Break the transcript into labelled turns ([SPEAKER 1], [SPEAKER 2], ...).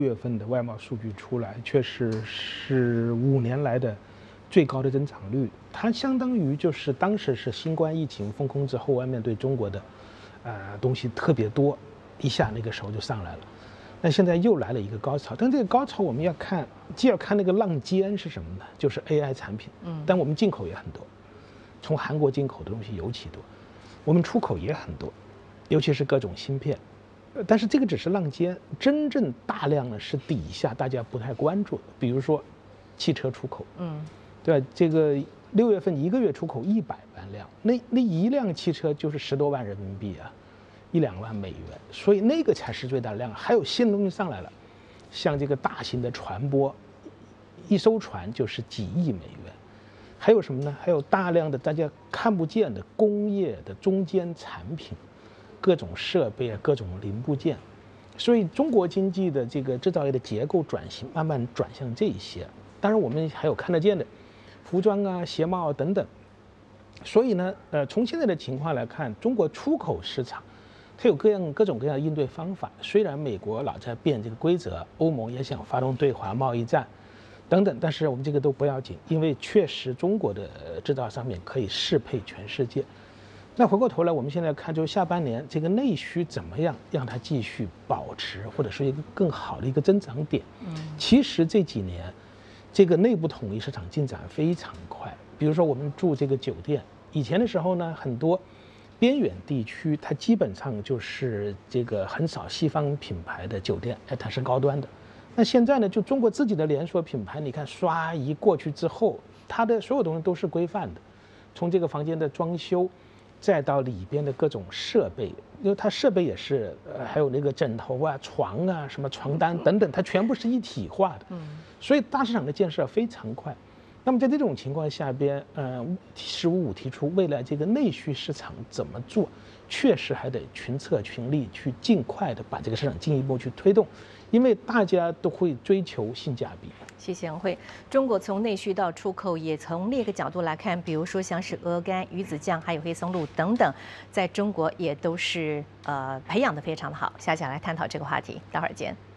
[SPEAKER 1] 6月份的外贸数据出来，确实是5年来的最高的增长率。它相当于就是当时是新冠疫情封控之后，外面对中国的东西特别多，一下那个时候就上来了。那现在又来了一个高潮，但这个高潮我们要看，既要看那个浪尖是什么呢？就是 AI 产品，但我们进口也很多，从韩国进口的东西尤其多，我们出口也很多，尤其是各种芯片。但是这个只是浪尖，真正大量的是底下大家不太关注的，比如说汽车出口，对吧？这个6月份1个月出口100万辆，那一辆汽车就是10多万人民币啊，1、2万美元，所以那个才是最大的量。还有新的东西上来了，像这个大型的船舶，一艘船就是几亿美元。还有什么呢？还有大量的大家看不见的工业的中间产品。各种设备啊，各种零部件，所以中国经济的这个制造业的结构转型慢慢转向这些。当然，我们还有看得见的，服装啊、鞋帽啊等等。所以呢，从现在的情况来看，中国出口市场它有各种各样的应对方法。虽然美国老在变这个规则，欧盟也想发动对华贸易战等等，但是我们这个都不要紧，因为确实中国的制造商品可以适配全世界。那回过头来，我们现在看，就是下半年这个内需怎么样让它继续保持，或者是一个更好的一个增长点。其实这几年，这个内部统一市场进展非常快。比如说我们住这个酒店，以前的时候呢，很多边远地区它基本上就是这个很少西方品牌的酒店，它是高端的。那现在呢，就中国自己的连锁品牌，你看刷一过去之后，它的所有东西都是规范的，从这个房间的装修。再到里边的各种设备，因为它设备也是，还有那个枕头啊、床啊、什么床单等等，它全部是一体化的。所以大市场的建设非常快。那么在这种情况下边，1555提出未来这个内需市场怎么做，确实还得群策群力去尽快的把这个市场进一步去推动，因为大家都会追求性价比。
[SPEAKER 2] 谢谢文慧。中国从内需到出口，也从另一个角度来看，比如说像是鹅肝、鱼子酱，还有黑松露等等，在中国也都是培养的非常的好。下期来探讨这个话题，待会儿见。